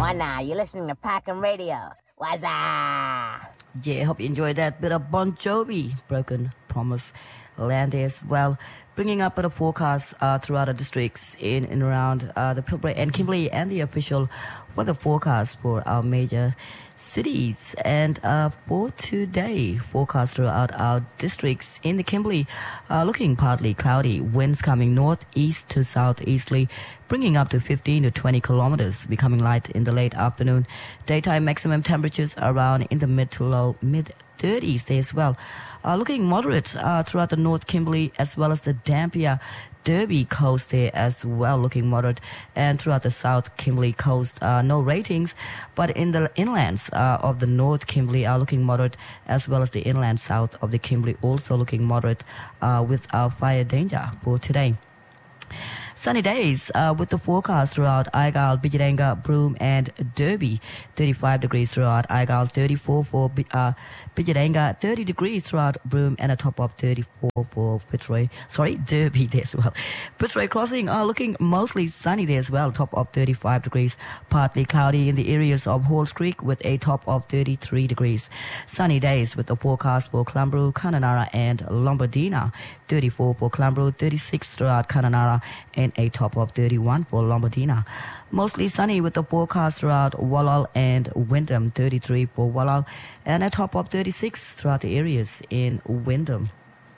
Moana. You're listening to Packham Radio. Wazza! Yeah, hope you enjoyed that bit of Bon Jovi, Broken Promise Land as well. Bringing up a forecast throughout the districts in and around the Pilbara and Kimberley and the official weather forecast for our major cities. And for today, forecast throughout our districts in the Kimberley looking partly cloudy. Winds coming northeast to southeasterly, bringing up to 15 to 20 kilometers, becoming light in the late afternoon. Daytime maximum temperatures around in the mid to low mid 30s there as well. Looking moderate throughout the North Kimberley as well as the Dampier Derby coast there as well, looking moderate. And throughout the South Kimberley coast, no ratings, but in the inlands of the North Kimberley are looking moderate, as well as the inland south of the Kimberley also looking moderate with our fire danger for today. Sunny days with the forecast throughout Argyle, Bidjiranga, Broome and Derby. 35 degrees throughout Argyle, 34 for Bidjiranga, 30 degrees throughout Broome and a top of 34 for Derby there as well. Fitzroy Crossing looking mostly sunny there as well, top of 35 degrees. Partly cloudy in the areas of Halls Creek with a top of 33 degrees. Sunny days with the forecast for Clumbroo, Kununurra and Lombardina. 34 for Clumbroo, 36 throughout Kununurra and a top of 31 for Lombardina. Mostly sunny with the forecast throughout Wallal and Wyndham, 33 for Wallal and a top of 36 throughout the areas in Wyndham.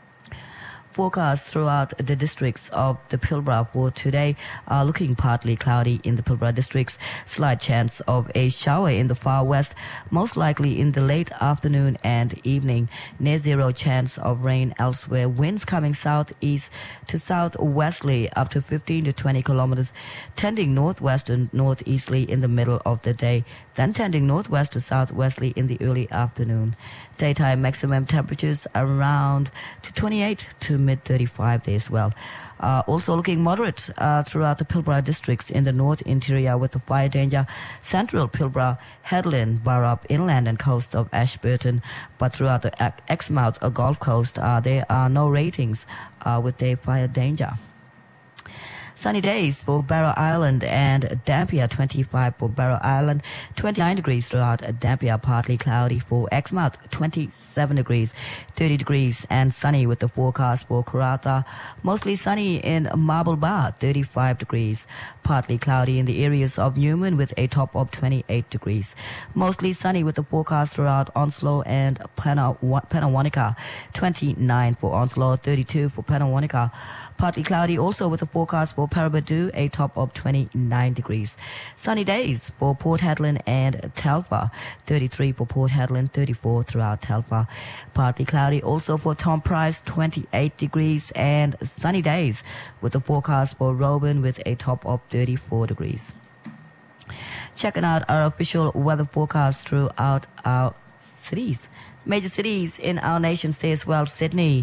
Forecast throughout the districts of the Pilbara for today are looking partly cloudy in the Pilbara districts. Slight chance of a shower in the far west, most likely in the late afternoon and evening. Near zero chance of rain elsewhere. Winds coming southeast to southwesterly up to 15 to 20 kilometers, tending northwest and northeasterly in the middle of the day, then tending northwest to southwesterly in the early afternoon. Daytime maximum temperatures around to 28 to mid 35 there as well. Also looking moderate throughout the Pilbara districts in the north interior with the fire danger. Central Pilbara, Headland, Burrup, inland and coast of Ashburton. But throughout the Exmouth or Gulf Coast, there are no ratings with their fire danger. Sunny days for Barrow Island and Dampier, 25 for Barrow Island, 29 degrees throughout Dampier, partly cloudy for Exmouth, 27 degrees, 30 degrees and sunny with the forecast for Karratha, mostly sunny in Marble Bar, 35 degrees, partly cloudy in the areas of Newman with a top of 28 degrees, mostly sunny with the forecast throughout Onslow and Penawanika, 29 for Onslow, 32 for Penawanika, partly cloudy also with the forecast for Paraburdoo, a top of 29 degrees. Sunny days for Port Hedland and Telfer, 33 for Port Hedland, 34 throughout Telfer. Partly cloudy also for Tom Price, 28 degrees, and sunny days with the forecast for Rowan with a top of 34 degrees. Checking out our official weather forecast throughout our cities. Major cities in our nation stay as well. Sydney,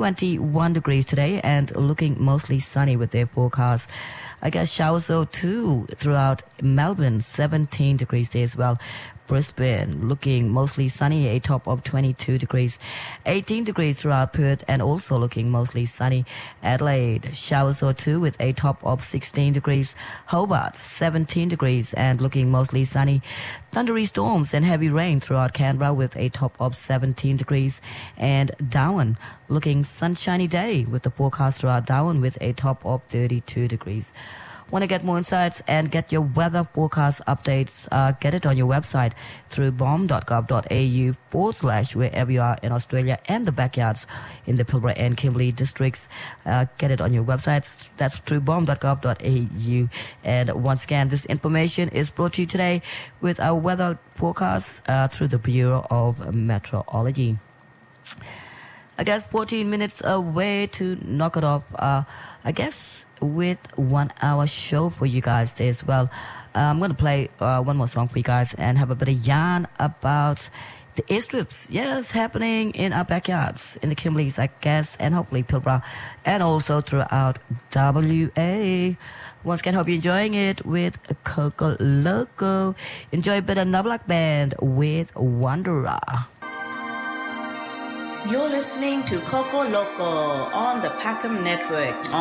21 degrees today and looking mostly sunny with their forecast. I guess showers too throughout Melbourne, 17 degrees there as well. Brisbane looking mostly sunny, a top of 22 degrees. 18 degrees throughout Perth and also looking mostly sunny. Adelaide, showers too with a top of 16 degrees. Hobart, 17 degrees and looking mostly sunny. Thundery storms and heavy rain throughout Canberra with a top of 17 degrees. And Darwin, looking sunshiny day with the forecast throughout Darwin with a top of 32 degrees. Want to get more insights and get your weather forecast updates? Get it on your website through bom.gov.au/wherever you are in Australia and the backyards in the Pilbara and Kimberley districts. Get it on your website. That's through bom.gov.au. And once again, this information is brought to you today with our weather forecast through the Bureau of Meteorology. I guess 14 minutes away to knock it off. I guess with 1 hour show for you guys there as well. I'm going to play one more song for you guys and have a bit of yarn about the airstrips. Yes, happening in our backyards, in the Kimberleys, I guess, and hopefully Pilbara, and also throughout WA. Once again, hope you're enjoying it with Coco Loco. Enjoy a bit of Nublak Band with Wanderer. You're listening to Coco Loco on the Packham Network.